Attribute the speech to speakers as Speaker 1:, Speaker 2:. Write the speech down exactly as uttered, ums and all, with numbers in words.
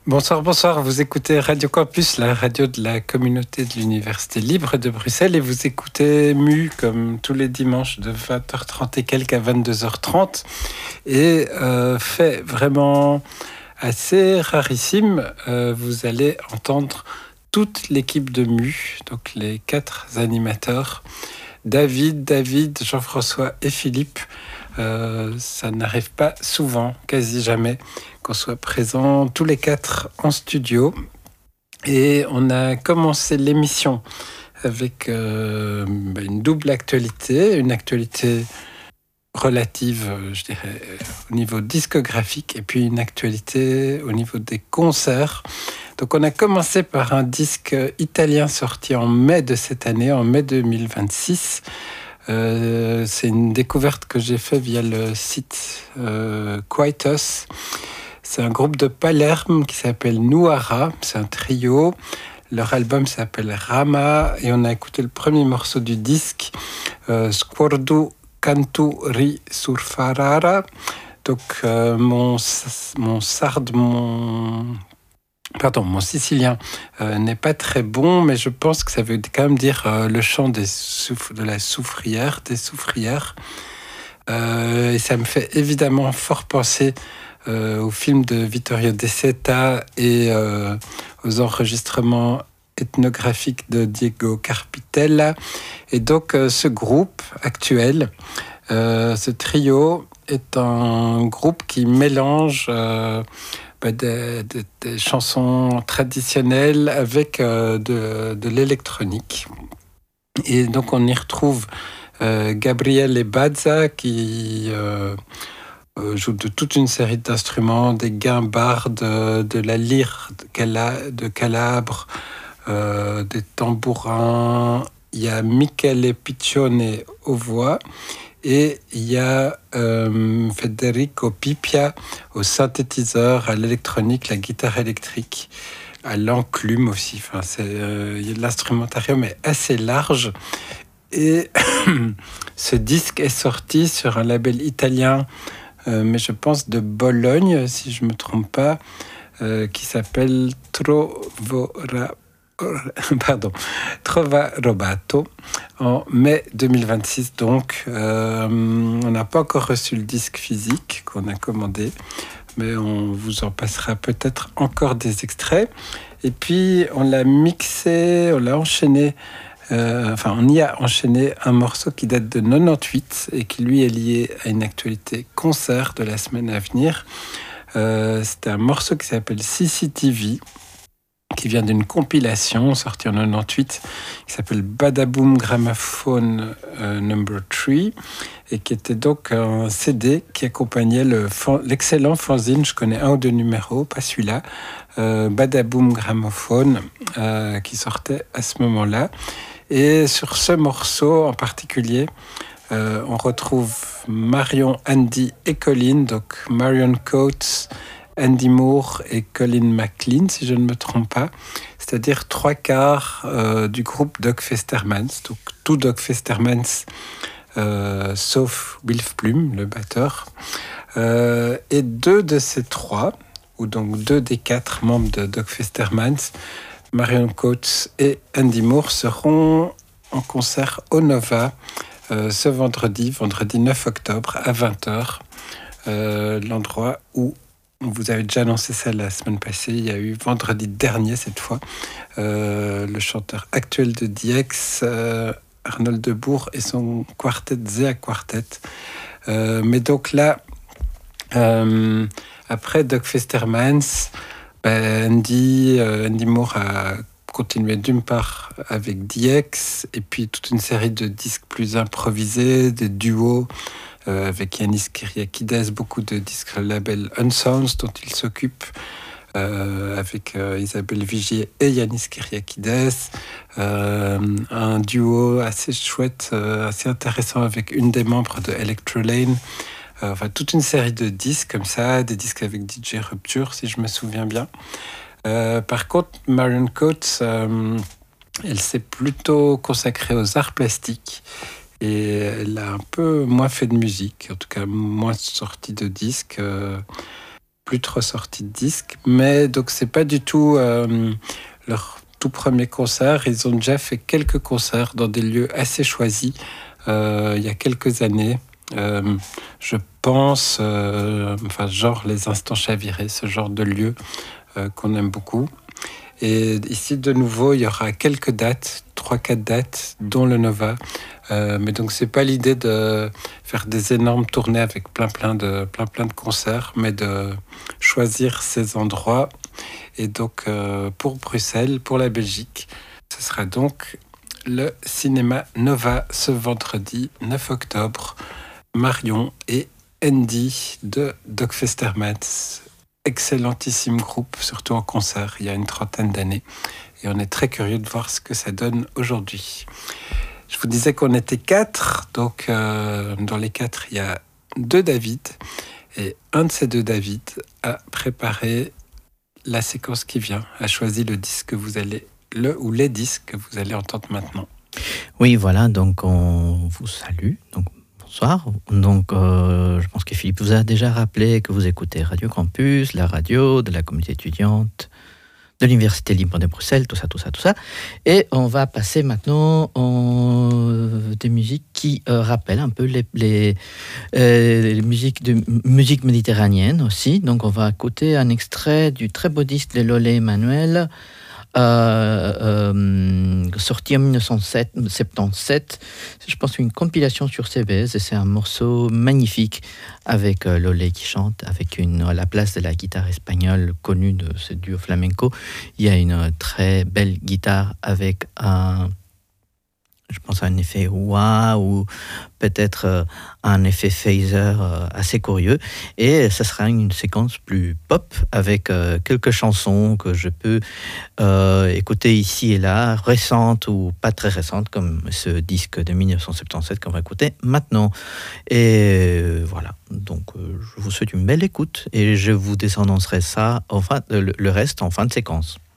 Speaker 1: Bonsoir, bonsoir. Vous écoutez Radio Campus, la radio de la communauté de l'Université libre de Bruxelles, et vous écoutez Mu comme tous les dimanches de vingt heures trente et quelques à vingt-deux heures trente. Et euh, fait vraiment assez rarissime, euh, vous allez entendre toute l'équipe de Mu, donc les quatre animateurs, David, David, Jean-François et Philippe. Euh, ça n'arrive pas souvent, quasi jamais, qu'on soit présents tous les quatre en studio. Et on a commencé l'émission avec euh, une double actualité, une actualité relative, je dirais, au niveau discographique, et puis une actualité au niveau des concerts. Donc on a commencé par un disque italien sorti en mai de cette année, en mai deux mille vingt-six. Euh, c'est une découverte que j'ai faite via le site euh, Quietus. C'est un groupe de Palerme qui s'appelle Nuara, c'est un trio. Leur album s'appelle Rama et on a écouté le premier morceau du disque, euh, Sguardo Cantu Ri Surfarara. Donc euh, mon, mon sarde, mon... Pardon, mon sicilien euh, n'est pas très bon, mais je pense que ça veut quand même dire euh, le chant des souf- de la soufrière, des soufrières. Euh, et ça me fait évidemment fort penser euh, au film de Vittorio De Sitta et euh, aux enregistrements ethnographiques de Diego Carpitella. Et donc euh, ce groupe actuel, euh, ce trio, est un groupe qui mélange... Euh, Des, des, des chansons traditionnelles avec euh, de, de l'électronique. Et donc on y retrouve euh, Gabriele Bazza qui euh, euh, joue de toute une série d'instruments, des guimbardes, de, de la lyre de, Cala, de Calabre, euh, des tambourins. Il y a Michele Piccione aux voix. Et il y a euh, Federico Pipia au synthétiseur, à l'électronique, la guitare électrique, à l'enclume aussi. Enfin, c'est, euh, l'instrumentarium est assez large. Et ce disque est sorti sur un label italien, euh, mais je pense de Bologne, si je ne me trompe pas, euh, qui s'appelle Trovora. Pardon, Trova Robato, en mai deux mille vingt-six. Donc, euh, on n'a pas encore reçu le disque physique qu'on a commandé, mais on vous en passera peut-être encore des extraits. Et puis, on l'a mixé, on l'a enchaîné, euh, enfin, on y a enchaîné un morceau qui date de quatre-vingt-dix-huit et qui, lui, est lié à une actualité concert de la semaine à venir. Euh, c'était un morceau qui s'appelle C C T V, qui vient d'une compilation sortie en quatre-vingt-dix-huit, qui s'appelle Badaboom Gramophone euh, Number trois, et qui était donc un C D qui accompagnait le, l'excellent fanzine, je connais un ou deux numéros, pas celui-là, euh, Badaboom Gramophone, euh, qui sortait à ce moment-là. Et sur ce morceau en particulier, euh, on retrouve Marion, Andy et Colin, donc Marion Coates, Andy Moore et Colin McLean, si je ne me trompe pas, c'est-à-dire trois quarts euh, du groupe Doug Festermans, donc tout Doug Festermans, euh, sauf Wilf Plume, le batteur, euh, et deux de ces trois, ou donc deux des quatre membres de Doug Festermans, Marion Coates et Andy Moore, seront en concert au Nova euh, ce vendredi, vendredi neuf octobre à vingt heures, euh, l'endroit où vous avez déjà annoncé ça la semaine passée. Il y a eu vendredi dernier, cette fois, euh, le chanteur actuel de D X, euh, Arnold Debourg, et son quartet, Zea Quartet. Euh, mais donc là, euh, après Doug Festermans, ben Andy, euh, Andy Moore a continué d'une part avec D X, et puis toute une série de disques plus improvisés, des duos, Euh, avec Yanis Kyriakides, beaucoup de disques label Unsounds dont il s'occupe, euh, avec euh, Isabelle Vigier et Yanis Kyriakides, euh, un duo assez chouette, euh, assez intéressant avec une des membres de Electrolane, euh, enfin toute une série de disques comme ça, des disques avec D J Rupture si je me souviens bien. Euh, par contre, Marion Coates, euh, elle s'est plutôt consacrée aux arts plastiques. Et elle a un peu moins fait de musique, en tout cas moins sorti de disques. Euh, plus trop sorti de disque, mais donc c'est pas du tout euh, leur tout premier concert. Ils ont déjà fait quelques concerts dans des lieux assez choisis euh, il y a quelques années. Euh, je pense, euh, enfin genre les Instants Chavirés, ce genre de lieu euh, qu'on aime beaucoup. Et ici de nouveau, il y aura quelques dates, trois quatre dates, dont le Nova. Euh, mais donc c'est pas l'idée de faire des énormes tournées avec plein plein de plein plein de concerts, mais de choisir ces endroits. Et donc euh, pour Bruxelles, pour la Belgique, ce sera donc le cinéma Nova ce vendredi neuf octobre. Marion et Andy de Doc Festermans, excellentissime groupe, surtout en concert, il y a une trentaine d'années. Et on est très curieux de voir ce que ça donne aujourd'hui. Je vous disais qu'on était quatre, donc euh, dans les quatre, il y a deux David. Et un de ces deux David a préparé la séquence qui vient, a choisi le disque que vous allez, le ou les disques que vous allez entendre maintenant.
Speaker 2: Oui, voilà, donc on vous salue. Donc, bonsoir. Donc, euh, je pense que Philippe vous a déjà rappelé que vous écoutez Radio Campus, la radio de la communauté étudiante de l'Université libre de Bruxelles, tout ça, tout ça, tout ça. Et on va passer maintenant en des musiques qui euh, rappellent un peu les, les, euh, les musiques de musique méditerranéenne aussi. Donc, on va écouter un extrait du très beau disque de Lolé Emmanuel, Euh, euh, sorti en dix-neuf cent soixante-dix-sept, je pense une compilation sur C B S, et c'est un morceau magnifique avec euh, Lolé qui chante, avec une, à la place de la guitare espagnole connue de ce duo flamenco, il y a une très belle guitare avec un, je pense à un effet wah ou peut-être euh, un effet phaser euh, assez curieux. Et ça sera une séquence plus pop avec euh, quelques chansons que je peux euh, écouter ici et là, récentes ou pas très récentes, comme ce disque de dix-neuf cent soixante-dix-sept qu'on va écouter maintenant. Et euh, voilà, donc euh, je vous souhaite une belle écoute et je vous désannoncerai ça, enfin, le, le reste en fin de séquence.